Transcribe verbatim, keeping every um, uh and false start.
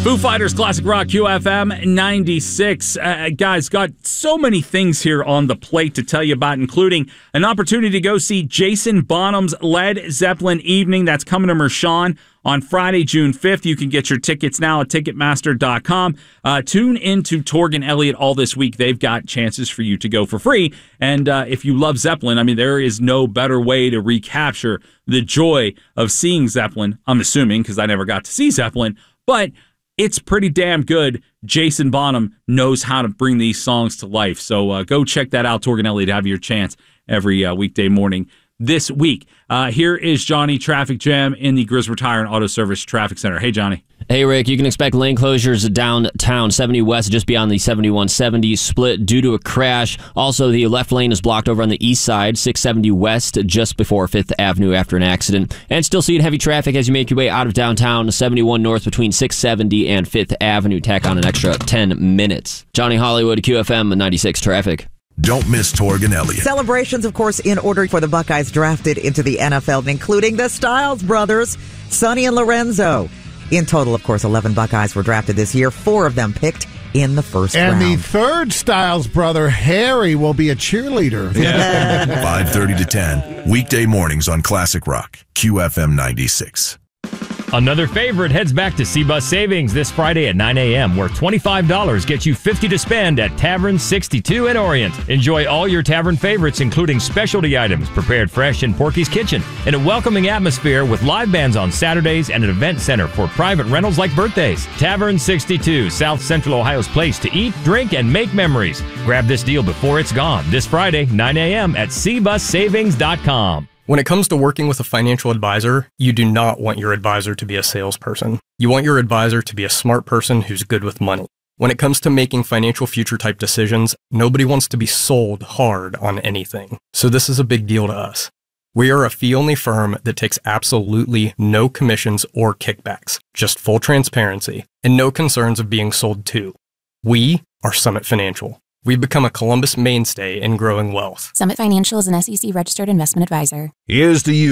Foo Fighters, Classic Rock, Q F M ninety-six. Uh, guys, got so many things here on the plate to tell you about, including an opportunity to go see Jason Bonham's Led Zeppelin Evening. That's coming to Mershon on Friday, June fifth. You can get your tickets now at Ticketmaster dot com. Uh, tune into Torg and Elliott all this week. They've got chances for you to go for free. And uh, if you love Zeppelin, I mean, there is no better way to recapture the joy of seeing Zeppelin, I'm assuming, because I never got to see Zeppelin. But it's pretty damn good. Jason Bonham knows how to bring these songs to life. So uh, go check that out, Torg and Elliott. Have your chance every uh, weekday morning this week. Uh, here is Johnny Traffic Jam in the Griswold Tire and Auto Service Traffic Center. Hey, Johnny. Hey, Rick. You can expect lane closures downtown, seventy west, just beyond the seventy-one seventy split due to a crash. Also, the left lane is blocked over on the east side, six seventy west, just before fifth Avenue after an accident. And still seeing heavy traffic as you make your way out of downtown, seventy-one north between six seventy and fifth Avenue. Tack on an extra ten minutes. Johnny Hollywood, Q F M ninety-six Traffic. Don't miss Torg and Elliott. Celebrations, of course, in order for the Buckeyes drafted into the N F L, including the Styles brothers, Sonny and Lorenzo. In total, of course, eleven Buckeyes were drafted this year. Four of them picked in the first and round. And the third Styles brother, Harry, will be a cheerleader. Yeah. five thirty to ten, weekday mornings on Classic Rock, Q F M ninety-six. Another favorite heads back to C-Bus Savings this Friday at nine a.m., where twenty-five dollars gets you fifty dollars to spend at Tavern sixty-two in Orient. Enjoy all your tavern favorites, including specialty items prepared fresh in Porky's Kitchen, in a welcoming atmosphere with live bands on Saturdays and an event center for private rentals like birthdays. Tavern sixty-two, South Central Ohio's place to eat, drink, and make memories. Grab this deal before it's gone this Friday, nine a.m. at C bus savings dot com. When it comes to working with a financial advisor, you do not want your advisor to be a salesperson. You want your advisor to be a smart person who's good with money. When it comes to making financial future type decisions, nobody wants to be sold hard on anything. So this is a big deal to us. We are a fee-only firm that takes absolutely no commissions or kickbacks, just full transparency, and no concerns of being sold to. We are Summit Financial. We've become a Columbus mainstay in growing wealth. Summit Financial is an S E C registered investment advisor. Here's to you.